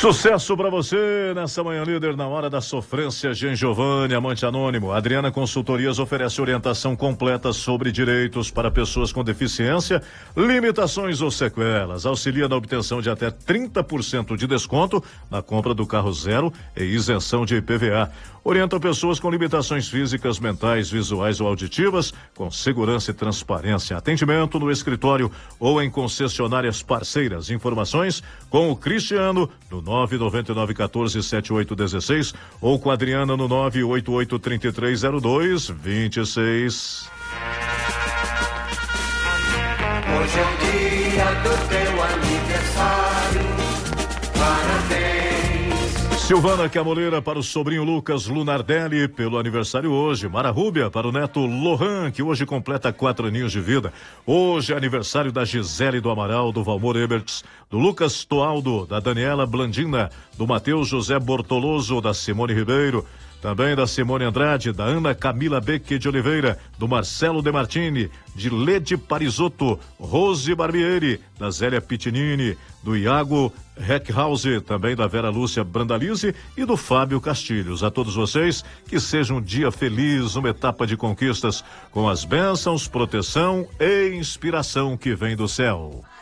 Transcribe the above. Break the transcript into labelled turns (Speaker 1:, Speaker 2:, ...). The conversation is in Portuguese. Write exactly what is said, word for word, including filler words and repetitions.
Speaker 1: Sucesso para você nessa manhã líder na hora da sofrência. Jean Giovanni, amante anônimo. Adriana Consultorias oferece orientação completa sobre direitos para pessoas com deficiência, limitações ou sequelas. Auxilia na obtenção de até trinta por cento de desconto na compra do carro zero e isenção de I P V A. Orienta pessoas com limitações físicas, mentais, visuais ou auditivas com segurança e transparência. Atendimento no escritório ou em concessionárias parceiras. Informações com o Cristiano no nove nove nove um quatro sete oito um seis ou com a Adriana no nove oito oito três três zero dois dois seis.
Speaker 2: Hoje é o dia do teu aniversário, parabéns.
Speaker 1: Silvana Camoleira para o sobrinho Lucas Lunardelli pelo aniversário hoje. Mara Rúbia para o neto Lohan, que hoje completa quatro aninhos de vida. Hoje é aniversário da Gisele do Amaral, do Valmor Eberts, do Lucas Toaldo, da Daniela Blandina, do Matheus José Bortoloso, da Simone Ribeiro, também da Simone Andrade, da Ana Camila Becque de Oliveira, do Marcelo De Martini, de Lede Parisotto, Rose Barbieri, da Zélia Pitinini, do Iago Heckhouse, também da Vera Lúcia Brandalize e do Fábio Castilhos. A todos vocês, que seja um dia feliz, uma etapa de conquistas, com as bênçãos, proteção e inspiração que vem do céu.